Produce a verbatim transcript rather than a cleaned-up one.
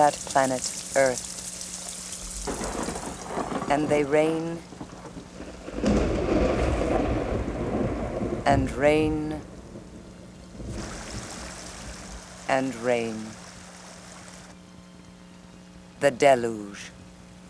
that planet Earth, and they reign and reign and reign. The deluge.